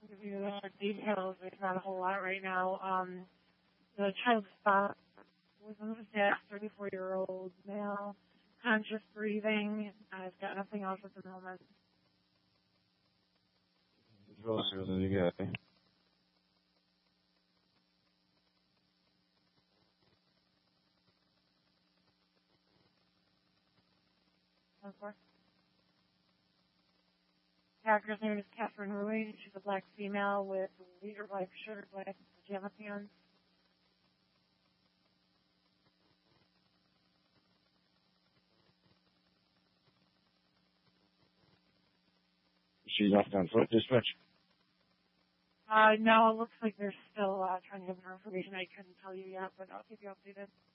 Give you the details. There's not a whole lot right now. The child's spot was on the deck, 34-year-old male, conscious breathing. I've got nothing else at the moment. Character's name is Catherine Rui. She's a black female with leader black shirt, black pajama pants. She's off on foot, dispatch. No, it looks like they're still trying to get more information. I couldn't tell you yet, but I'll keep you updated.